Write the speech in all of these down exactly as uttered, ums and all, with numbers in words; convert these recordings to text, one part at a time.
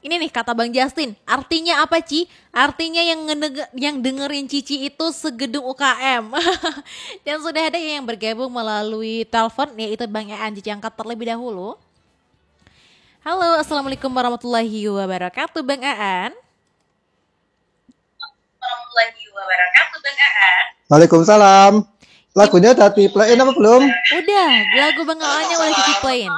Ini nih kata Bang Justin, artinya apa Ci? Artinya yang ngedenge- yang dengerin Cici itu segedung U K M. Dan sudah ada yang bergabung melalui telepon yaitu Bang Aan. Cici angkat terlebih dahulu. Halo, Assalamualaikum warahmatullahi wabarakatuh Bang Aan. Warahmatullahi wabarakatuh, Bang Aan. Waalaikumsalam. Gim- Lagunya udah di playin apa belum? Udah, lagu Bang Aannya udah Cici playin.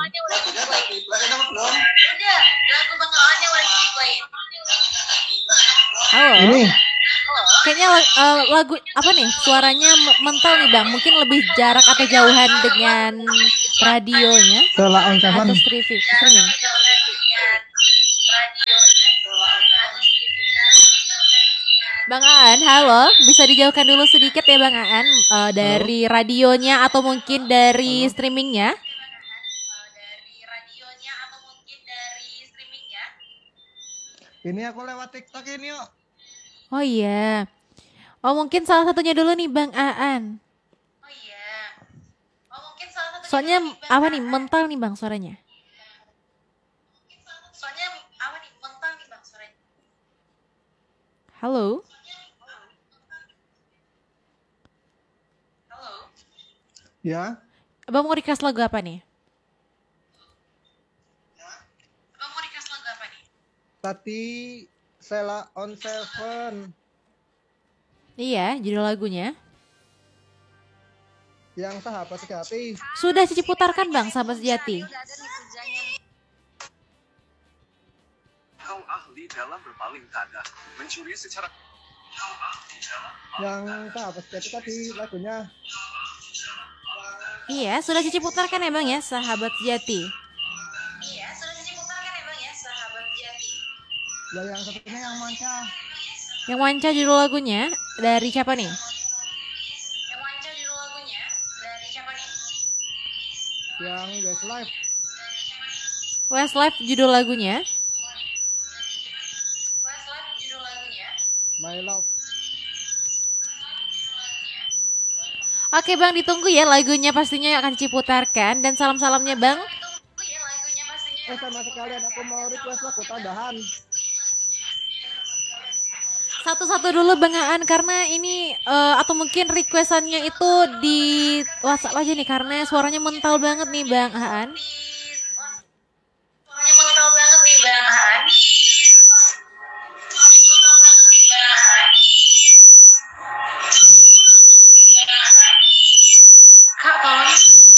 Udah, lagu Bang Aannya udah di-play. Halo. Ini Kayaknya eh, lagu apa nih? Suaranya me- mental nih Bang. Mungkin lebih jarak atau jauhan dengan radionya Sela on Seven. atau streaming. streaming. Bang Aan, halo. Bisa dijauhkan dulu sedikit ya Bang Aan eh, dari radionya atau mungkin dari streamingnya. Dari radionya atau mungkin dari streamingnya. Ini aku lewat TikTok ini yuk. Oh iya. Oh mungkin salah satunya dulu nih Bang Aan. Oh iya. Oh mungkin salah satu. Soalnya apa nih? Mental nih Bang suaranya. Soalnya apa nih? Mental nih Bang suaranya. Halo. Halo. Ya. Abang mau request lagu apa nih? Bang mau request lagu apa nih? Tadi Sela on Seven Iya, judul lagunya. yang sahabat sejati. Sudah Cici putarkan Bang, sahabat sejati. Kau ahli dalam berpaling tada, mencuri secara Yang sahabat sejati tadi lagunya. Iya, sudah Cici putarkan ya Bang ya, sahabat sejati. Iya, sudah Cici putarkan ya Bang ya, sahabat sejati. Ya yang satunya yang manca. Yang Wanca judul lagunya dari siapa nih? Yang Wanca judul lagunya dari siapa nih? Yang Westlife. Westlife judul lagunya. Westlife judul lagunya. My Love. Oke Bang, ditunggu ya lagunya pastinya akan Cici putarkan. Dan salam-salamnya Bang. Tunggu ya lagunya pastinya. Eh sama sekalian aku mau request lagu tambahan. Satu-satu dulu Bang Aan karena ini eh, atau mungkin requestannya itu di WhatsApp aja nih karena suaranya mental banget nih Bang Aan. Suaranya mengenal banget nih Bang Aan. Kak, tolong.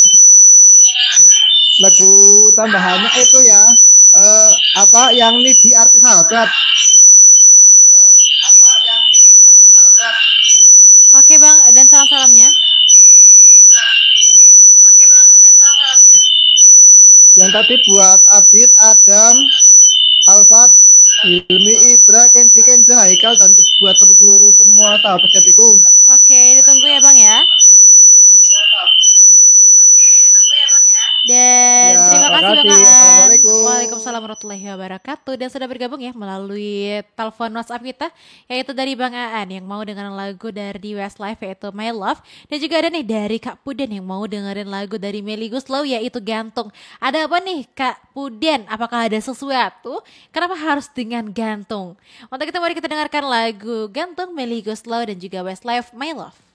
Lagu tambahannya itu ya. Eh apa yang nih di arti sahabat. Apa yang nih di arti sahabat. Oke Bang, dan salam-salamnya. Oke Bang, dan salam-salamnya. Yang tadi buat Abid, Adam, Alfat, Hilmi, Ibra, Kenzi, Kenza, Haikal, dan buat seluruh semua sahabat sejatiku. Oke, ditunggu ya Bang ya. Oke, ditunggu ya Bang ya. Dan Ya, terima kasih Bang makasih. Aan. Assalamualaikum. Waalaikumsalam warahmatullahi wabarakatuh. Dan sudah bergabung ya melalui telepon WhatsApp kita yaitu dari Bang Aan yang mau dengerin lagu dari Westlife yaitu My Love. Dan juga ada nih dari Kak Puden yang mau dengerin lagu dari Melly Goeslaw yaitu Gantung. Ada apa nih Kak Puden? Apakah ada sesuatu? Kenapa harus dengan Gantung? Untuk itu mari kita dengarkan lagu Gantung Melly Goeslaw dan juga Westlife My Love.